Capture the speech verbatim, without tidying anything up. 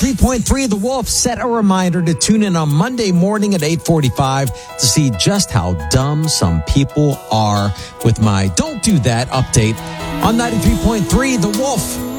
ninety-three point three The Wolf. Set a reminder to tune in on Monday morning at eight forty-five to see just how dumb some people are with my Don't Do That update on ninety-three point three The Wolf.